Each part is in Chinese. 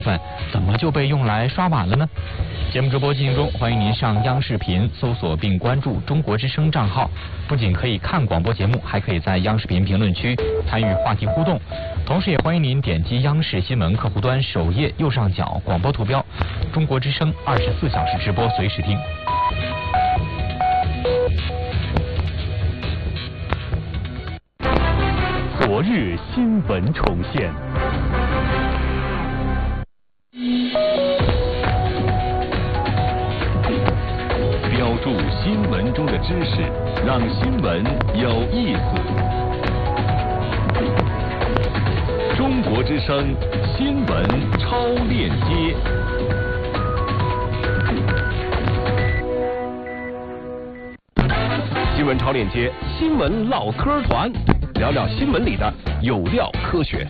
怎么就被用来刷碗了呢？节目直播进行中，欢迎您上央视频搜索并关注中国之声账号，不仅可以看广播节目，还可以在央视频评论区参与话题互动。同时也欢迎您点击央视新闻客户端首页右上角广播图标，中国之声24小时直播，随时听。 昨日新闻重现。标注新闻中的知识，让新闻有意思。中国之声新闻超链接。新闻超链接，新闻唠嗑团，聊聊新闻里的有料科学。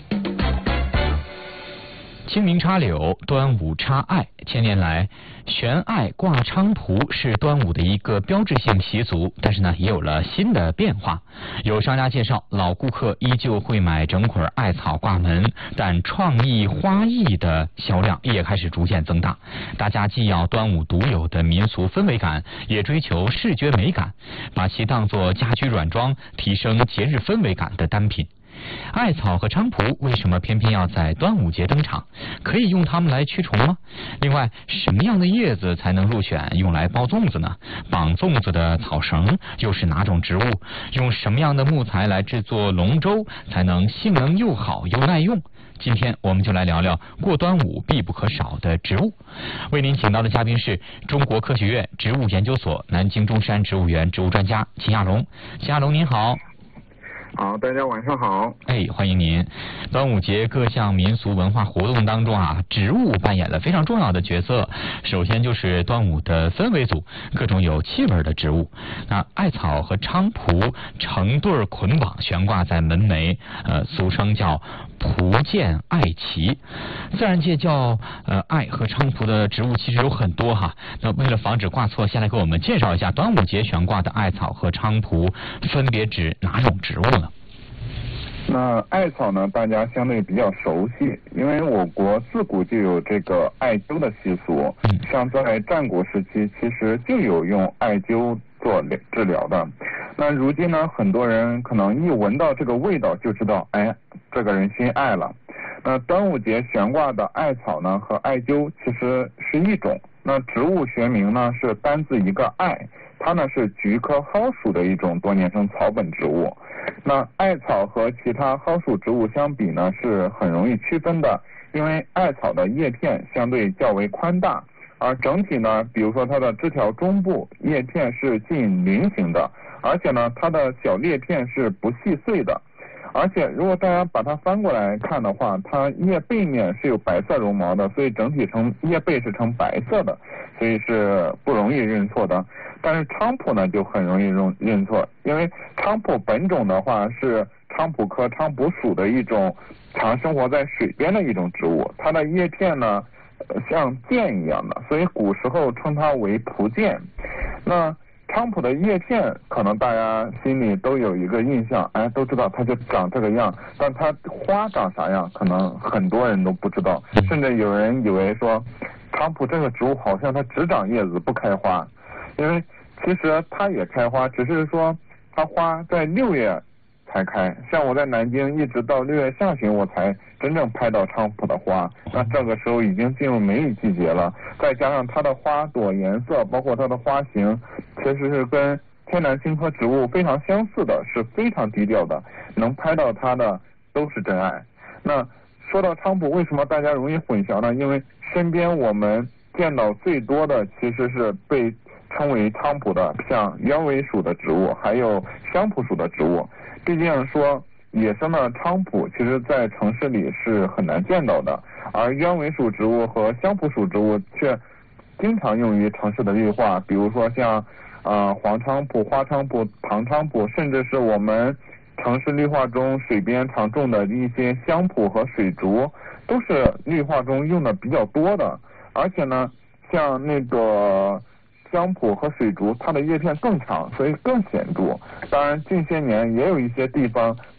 清明插柳，端午插艾。千年来，悬艾挂菖蒲是端午的一个标志性习俗，但是呢，也有了新的变化。有商家介绍，老顾客依旧会买整捆艾草挂门，但创意花艺的销量也开始逐渐增大。大家既要端午独有的民俗氛围感，也追求视觉美感，把其当作家居软装，提升节日氛围感的单品。艾草和菖蒲为什么偏偏要在端午节登场？可以用它们来驱虫吗？另外，什么样的叶子才能入选用来包粽子呢？绑粽子的草绳又是哪种植物？用什么样的木材来制作龙舟才能性能又好又耐用？今天我们就来聊聊过端午必不可少的植物。为您请到的嘉宾是中国科学院植物研究所南京中山植物园植物专家秦亚龙。秦亚龙您好。 好，大家晚上好。 欢迎您。端午节各项民俗文化活动当中植物扮演了非常重要的角色。首先就是端午的氛围组，各种有气味的植物。那艾草和菖蒲成对捆绑悬挂在门楣，俗称叫蒲剑艾旗。自然界叫艾和菖蒲的植物其实有很多那为了防止挂错，先来给我们介绍一下端午节悬挂的艾草和菖蒲分别指哪种植物呢？ 那艾草呢，大家相对比较熟悉，因为我国自古就有这个艾灸的习俗，像在战国时期其实就有用艾灸做治疗的。那如今呢，很多人可能一闻到这个味道就知道，这个人心艾了。那端午节悬挂的艾草呢和艾灸其实是一种，那植物学名呢是单字一个艾，它呢是菊科蒿属的一种多年生草本植物。那艾草和其他蒿属植物相比呢是很容易区分的，因为艾草的叶片相对较为宽大，而整体呢，比如说它的枝条中部叶片是近菱形的，而且呢它的小叶片是不细碎的。而且如果大家把它翻过来看的话，它叶背面是有白色绒毛的，所以整体叶背是呈白色的，所以是不容易认错的。但是菖蒲呢就很容易认错，因为菖蒲本种的话是菖蒲科菖蒲属的一种常生活在水边的一种植物，它的叶片呢像剑一样的，所以古时候称它为蒲剑。那菖蒲的叶片可能大家心里都有一个印象，都知道它就长这个样，但它花长啥样可能很多人都不知道，甚至有人以为说菖蒲这个植物好像它只长叶子不开花，因为其实它也开花，只是说它花在6月才开，像我在南京一直到6月下旬我才真正拍到菖蒲的花，那这个时候已经进入梅雨季节了，再加上它的花朵颜色包括它的花型其实是跟天南星科植物非常相似的，是非常低调的，能拍到它的都是真爱。那说到菖蒲，为什么大家容易混淆呢？因为身边我们见到最多的其实是被称为菖蒲的，像鸢尾属的植物还有香蒲属的植物。毕竟说野生的菖蒲其实在城市里是很难见到的，而鸢尾属植物和香蒲属植物却经常用于城市的绿化，比如说像黄菖蒲、花菖蒲、唐菖蒲，甚至是我们城市绿化中水边常种的一些香蒲和水竹，都是绿化中用的比较多的。而且呢，像那个香蒲和水竹，它的叶片更长，所以更显著。当然近些年也有一些地方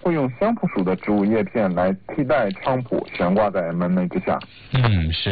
会用香蒲属的植物叶片来替代菖蒲，悬挂在门楣之下。 是。